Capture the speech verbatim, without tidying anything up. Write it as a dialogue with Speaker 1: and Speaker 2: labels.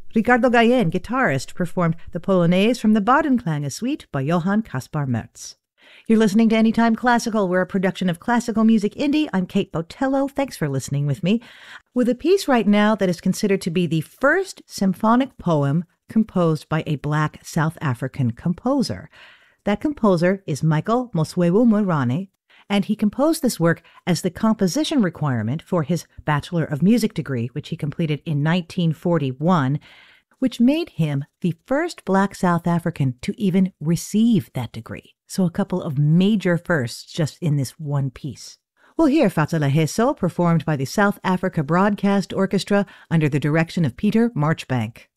Speaker 1: Ricardo Gallen, guitarist, performed the Polonaise from the Badenklange Suite by Johann Caspar Merz. You're listening to Anytime Classical. We're a production of Classical Music Indie. I'm Kate Botello. Thanks for listening with me. With a piece right now that is considered to be the first symphonic poem composed by a Black South African composer. That composer is Michael Moswebu Moerane, and he composed this work as the composition requirement for his Bachelor of Music degree, which he completed in nineteen forty-one, which made him the first Black South African to even receive that degree. So a couple of major firsts just in this one piece. We'll hear Fatsala Heso performed by the South Africa Broadcast Orchestra under the direction of Peter Marchbank.